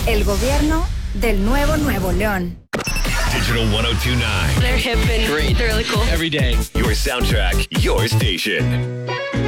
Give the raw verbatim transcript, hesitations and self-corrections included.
El gobierno del nuevo Nuevo León. Digital one oh two point nine. They're hip and great. They're really cool. Every day, your soundtrack, your station.